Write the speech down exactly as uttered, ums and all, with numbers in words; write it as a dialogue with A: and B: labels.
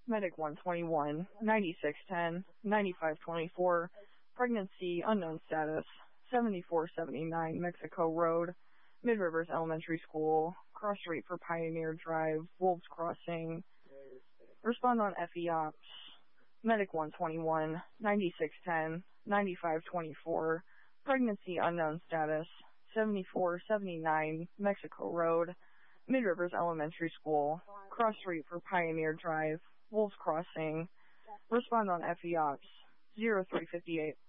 A: Medic one twenty-one, ninety-six ten, ninety-five twenty-four, pregnancy, unknown status, seventy-four seventy-nine Mexico Road, Mid Rivers Elementary School, cross rate for Pioneer Drive, Wolves Crossing. Respond on F E Ops. Medic one twenty-one, ninety-six ten, ninety-five twenty-four, pregnancy, unknown status, seventy-four seventy-nine Mexico Road, Mid Rivers Elementary School, cross rate for Pioneer Drive, Wolves Crossing. Respond on F E Ops. zero three five eight.